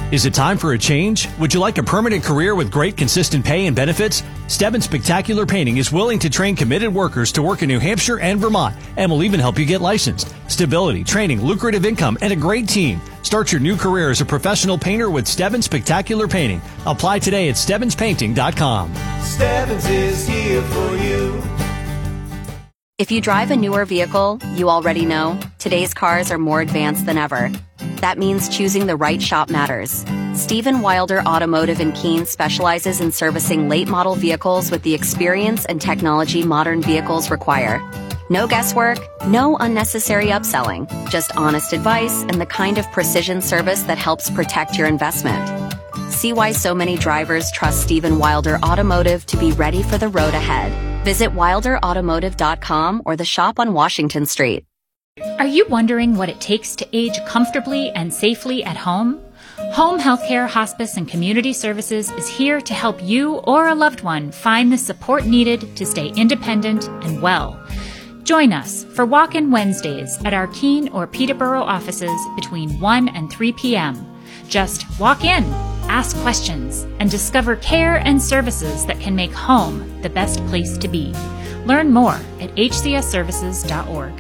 Is it time for a change? Would you like a permanent career with great consistent pay and benefits? Stebbins Spectacular Painting is willing to train committed workers to work in New Hampshire and Vermont, and will even help you get licensed. Stability, training, lucrative income, and a great team. Start your new career as a professional painter with Stebbins Spectacular Painting. Apply today at StebbinsPainting.com. Stebbins is here for you. If you drive a newer vehicle, you already know today's cars are more advanced than ever. That means choosing the right shop matters. Stephen Wilder Automotive in Keene specializes in servicing late-model vehicles with the experience and technology modern vehicles require. No guesswork, no unnecessary upselling, just honest advice and the kind of precision service that helps protect your investment. See why so many drivers trust Stephen Wilder Automotive to be ready for the road ahead. Visit wilderautomotive.com or the shop on Washington Street. Are you wondering what it takes to age comfortably and safely at home? Home Healthcare, Hospice, and Community Services is here to help you or a loved one find the support needed to stay independent and well. Join us for Walk-In Wednesdays at our Keene or Peterborough offices between 1 and 3 p.m. Just walk in, ask questions, and discover care and services that can make home the best place to be. Learn more at hcsservices.org.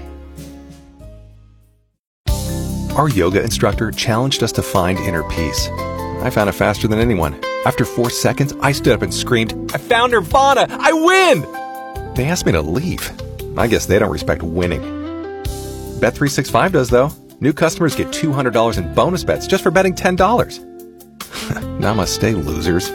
Our yoga instructor challenged us to find inner peace. I found it faster than anyone. After 4 seconds, I stood up and screamed, "I found Nirvana! I win!" They asked me to leave. I guess they don't respect winning. Bet365 does, though. New customers get $200 in bonus bets just for betting $10. Namaste, losers.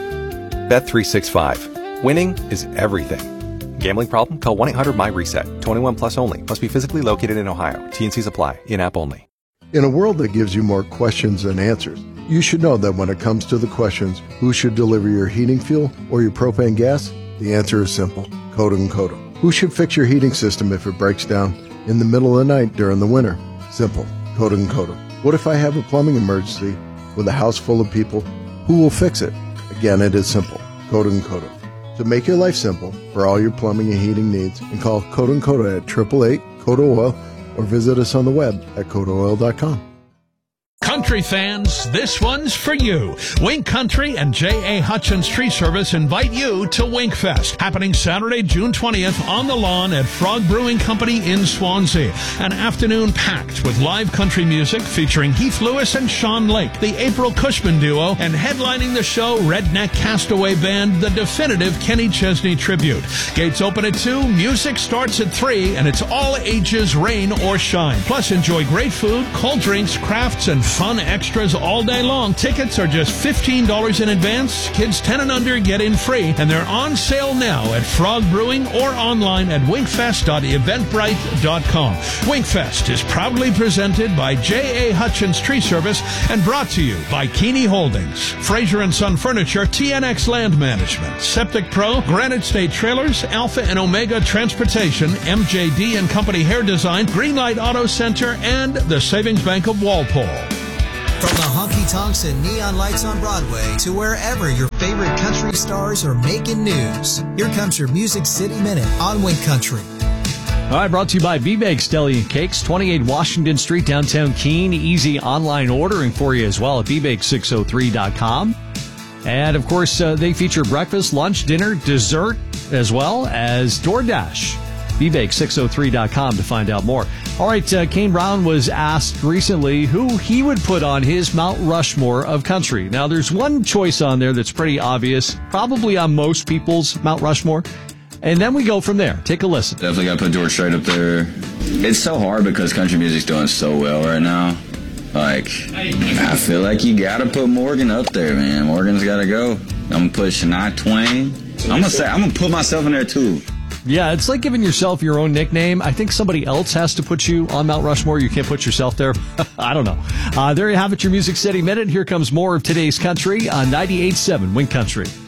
Bet365. Winning is everything. Gambling problem? Call 1-800-MY-RESET. 21 plus only. Must be physically located in Ohio. T&Cs apply. In-app only. In a world that gives you more questions than answers, you should know that when it comes to the questions, who should deliver your heating fuel or your propane gas? The answer is simple. Coda & Coda. Who should fix your heating system if it breaks down in the middle of the night during the winter? Simple. Coda & Coda. What if I have a plumbing emergency with a house full of people? Who will fix it? Again, it is simple. Coda & Coda. So make your life simple for all your plumbing and heating needs and call Coda & Coda at 888-CODA-OIL or visit us on the web at CODAOil.com. Country fans, this one's for you. Wink Country and J.A. Hutchins Tree Service invite you to Winkfest, happening Saturday, June 20th on the lawn at Frog Brewing Company in Swansea. An afternoon packed with live country music featuring Heath Lewis and Sean Lake, the April Cushman Duo, and headlining the show, Redneck Castaway Band, the definitive Kenny Chesney tribute. Gates open at 2, music starts at 3, and it's all ages, rain or shine. Plus, enjoy great food, cold drinks, crafts, and fun extras all day long. Tickets are just $15 in advance. Kids 10 and under get in free, and they're on sale now at Frog Brewing or online at winkfest.eventbrite.com. Winkfest is proudly presented by J.A. Hutchins Tree Service and brought to you by Keeney Holdings, Fraser & Son Furniture, TNX Land Management, Septic Pro, Granite State Trailers, Alpha and Omega Transportation, MJD and Company Hair Design, Greenlight Auto Center, and the Savings Bank of Walpole. From the honky-tonks and neon lights on Broadway to wherever your favorite country stars are making news, here comes your Music City Minute on Wink Country. All right, brought to you by B-Bakes Deli and Cakes, 28 Washington Street, downtown Keene. Easy online ordering for you as well at bbakes603.com. And, of course, they feature breakfast, lunch, dinner, dessert, as well as DoorDash. bbakes603.com to find out more. All right, Kane Brown was asked recently who he would put on his Mount Rushmore of country. Now, there's one choice on there that's pretty obvious, probably on most people's Mount Rushmore. And then we go from there. Take a listen. Definitely got to put George Strait up there. It's so hard because country music's doing so well right now. Like, I feel like you got to put Morgan up there, man. Morgan's got to go. I'm going to put Shania Twain. I'm going to put myself in there, too. Yeah, it's like giving yourself your own nickname. I think somebody else has to put you on Mount Rushmore. You can't put yourself there. I don't know. There you have it, your Music City Minute. Here comes more of today's country on 98.7 Wink Country.